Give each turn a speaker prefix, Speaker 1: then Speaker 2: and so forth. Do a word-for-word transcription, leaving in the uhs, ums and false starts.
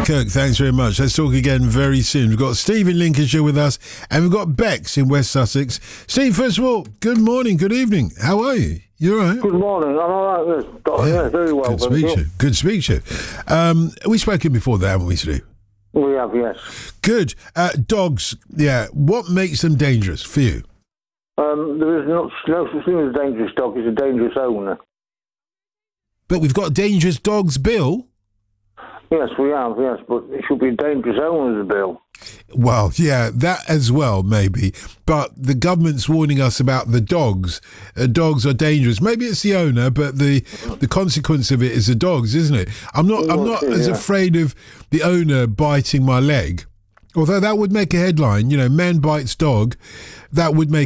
Speaker 1: Kirk, thanks very much. Let's talk again very soon. We've got Steve in Lincolnshire with us, and we've got Bex in West Sussex. Steve, first of all, good morning, good evening. How are you? You all right?
Speaker 2: Good morning. I'm all right. Yes, yeah, yeah, very well.
Speaker 1: Good to speak to you. Good to speak to you. Um, we've spoken before there, haven't we, Steve?
Speaker 2: We have, yes.
Speaker 1: Good. Uh, dogs, yeah. What makes them dangerous for you?
Speaker 2: Um, there is no, no such thing as a dangerous dog. It's a dangerous owner.
Speaker 1: But we've got dangerous dogs, Bill.
Speaker 2: Yes, we have, yes, but it should be dangerous owners, Bill.
Speaker 1: Well, yeah, that as well, maybe. But the government's warning us about the dogs. Uh, dogs are dangerous. Maybe it's the owner, but the the consequence of it is the dogs, isn't it? I'm not. I'm not as afraid of the owner biting my leg. Although that would make a headline. You know, man bites dog. That would make